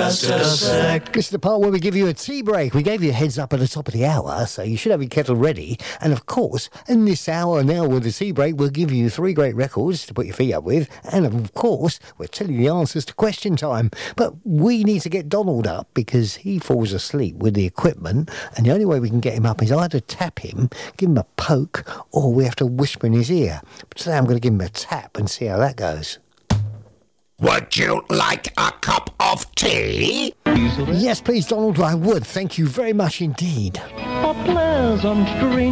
just a sec. This is the part where we give you a tea break. We gave you a heads up at the top of the hour, so you should have your kettle ready. And of course, in this hour now with the tea break, we'll give you 3 great records to put your feet up with. And of course, we'll tell you the answers to question time. But we need to get Donald up because he falls asleep with the equipment. And the only way we can get him up is either tap him, give him a poke, or we have to whisper in his ear. Today I'm going to give him a tap and see how that goes. Would you like a cup of tea? Yes, please, Donald, I would. Thank you very much indeed. A pleasant dream.